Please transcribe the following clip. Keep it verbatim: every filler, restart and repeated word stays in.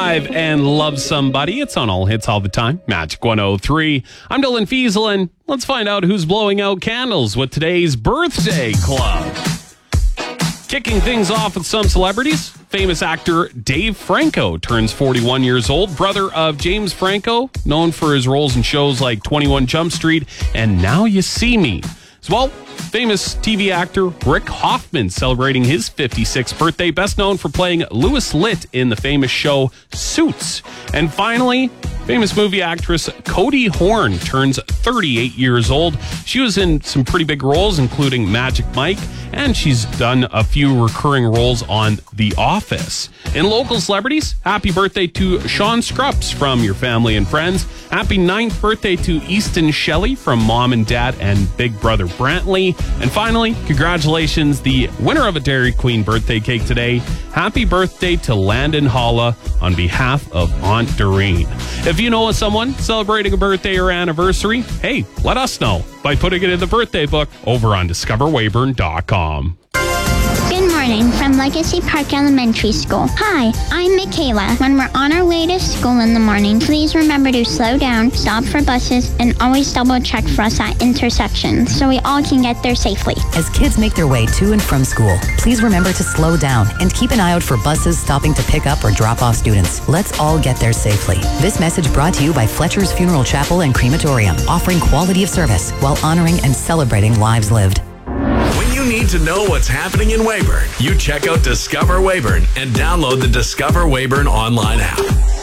Drive and Love Somebody. It's on all hits all the time. Magic one oh three. I'm Dylan Fieselin. Let's find out who's blowing out candles with today's birthday club. Kicking things off with some celebrities. Famous actor Dave Franco turns forty-one years old. Brother of James Franco, known for his roles in shows like twenty-one Jump Street and Now You See Me. As well, famous T V actor Rick Hoffman celebrating his fifty-sixth birthday, best known for playing Louis Litt in the famous show Suits. And finally, famous movie actress Cody Horn turns thirty-eight years old. She was in some pretty big roles, including Magic Mike, and she's done a few recurring roles on The Office. In local celebrities, happy birthday to Sean Scrupps from Your Family and Friends. Happy ninth birthday to Easton Shelley from Mom and Dad and Big Brother Brantley. And finally, congratulations, the winner of a Dairy Queen birthday cake today. Happy birthday to Landon Holla on behalf of Aunt Doreen. If you know of someone celebrating a birthday or anniversary, hey, let us know by putting it in the birthday book over on discover weyburn dot com. Good morning from Legacy Park Elementary School. Hi, I'm Michaela. When we're on our way to school in the morning, please remember to slow down, stop for buses, and always double check for us at intersections so we all can get there safely. As kids make their way to and from school, please remember to slow down and keep an eye out for buses stopping to pick up or drop off students. Let's all get there safely. This message brought to you by Fletcher's Funeral Chapel and Crematorium, offering quality of service while honoring and celebrating lives lived. When you need to know what's happening in Weyburn, you check out Discover Weyburn and download the Discover Weyburn online app.